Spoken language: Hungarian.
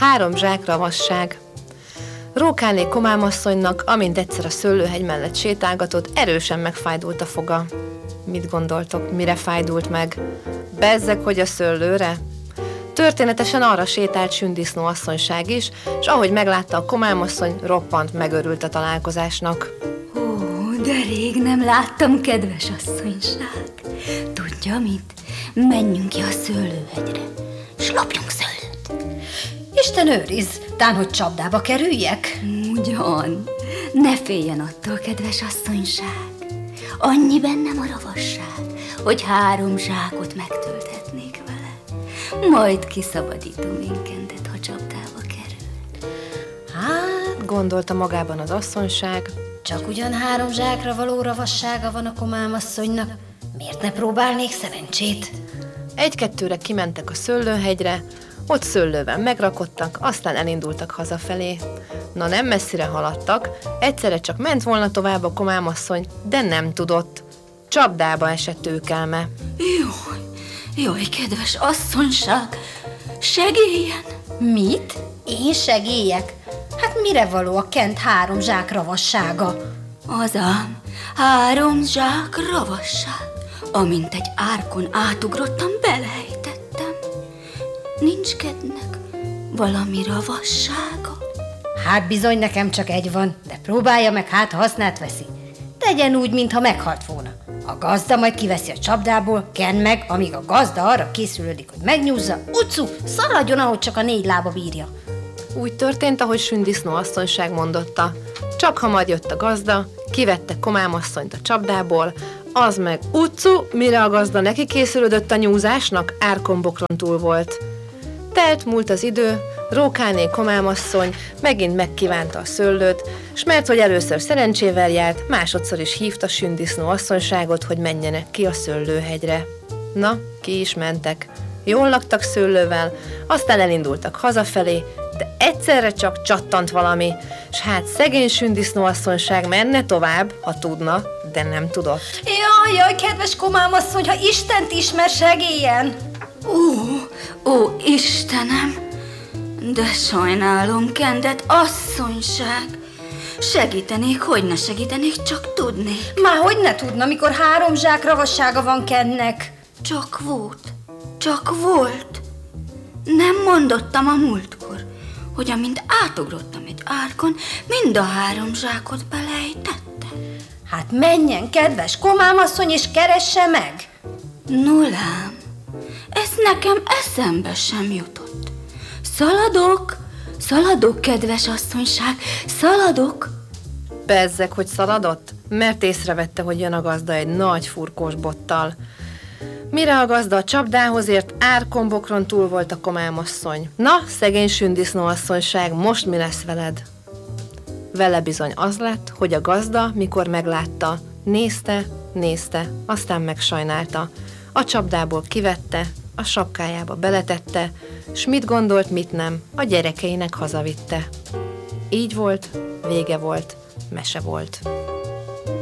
3 zsák ravasság. Rókáné komámasszonynak, amint egyszer a szőlőhegy mellett sétálgatott, erősen megfájdult a foga. Mit gondoltok, mire fájdult meg? Bezzeg, hogy a szőlőre? Történetesen arra sétált Sündisznó asszonyság is, és ahogy meglátta a komámasszony, roppant megörült a találkozásnak. Ó, de rég nem láttam, kedves asszonyság. Tudja mit? Menjünk ki a szőlőhegyre, s lopjunk szőlőt. Isten őriz, tán, hogy csapdába kerüljek? Ugyan, ne féljen attól, kedves asszonyság. Annyi bennem a ravasság, hogy 3 zsákot megtölthetnék vele. Majd kiszabadítom én Kentet, ha csapdába kerül. Hát, gondolta magában az asszonyság. Csak ugyan 3 zsákra való ravassága van a komámasszonynak. Miért ne próbálnék szerencsét? 1-2-re kimentek a szőlőhegyre, ott szőlőben megrakodtak, aztán elindultak hazafelé. Na, nem messzire haladtak, egyszerre csak ment volna tovább a komámasszony, de nem tudott. Csapdába esett őkelme. Jaj, kedves asszonyság, segéljen! Mit? Én segélyek? Hát mire való a Kent 3 zsák ravassága? Azám, 3 zsák ravasság. Amint egy árkon átugrottam, belejtettem. Nincs kednek valami ravassága? Hát bizony, nekem csak egy van, de próbálja meg, hát ha hasznát veszi. Tegyen úgy, mintha meghalt volna. A gazda majd kiveszi a csapdából, Ken meg, amíg a gazda arra készülődik, hogy megnyúzza, ucu, szaladjon, ahogy csak a 4 lába bírja. Úgy történt, ahogy Sündisznó asszonyság mondotta. Csak hamar jött a gazda, kivette komámasszonyt a csapdából, az meg ucu, mire a gazda neki készülődött a nyúzásnak, árkombokron túl volt. Múlt az idő, Rókáné komámasszony megint megkívánta a szőlőt, s mert hogy először szerencsével járt, másodszor is hívta Sündisznó asszonyságot, hogy menjenek ki a szőlőhegyre. Na, ki is mentek. Jól laktak szőlővel, aztán elindultak hazafelé, de egyszerre csak csattant valami, s hát szegény Sündisznó asszonyság menne tovább, ha tudna, de nem tudott. Jaj, kedves komámasszony, ha Istent ismer, segéljen! Ó, Istenem! De sajnálom, Kendet, asszonyság! Segítenék, hogy ne segítenék, csak tudnék. Már hogy ne tudna, mikor 3 zsák ravassága van Kennek? Csak volt. Nem mondottam a múltkor, hogy amint átugrottam egy árkon, mind a 3 zsákot belejtettem. Hát menjen, kedves komámasszony, és keresse meg! Nolám, ez nekem eszembe sem jutott. Szaladok, kedves asszonyság, szaladok. Bezzeg, hogy szaladott, mert észrevette, hogy jön a gazda egy nagy furkós bottal. Mire a gazda a csapdához ért, árkombokron túl volt a komámasszony. Na, szegény Sündisznó asszonyság, most mi lesz veled? Vele bizony az lett, hogy a gazda, mikor meglátta, nézte, aztán megsajnálta. A csapdából kivette, a sapkájába beletette, s mit gondolt, mit nem, a gyerekeinek hazavitte. Így volt, vége volt, mese volt.